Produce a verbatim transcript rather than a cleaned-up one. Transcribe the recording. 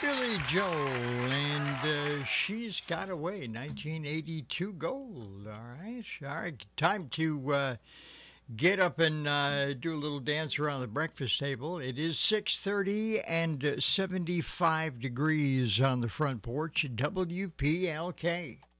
Billy Joel, and uh, She's Got Away, nineteen eighty-two gold. All right, all right. Time to uh, get up and uh, do a little dance around the breakfast table. It is six thirty and uh, seventy-five degrees on the front porch. W P L K.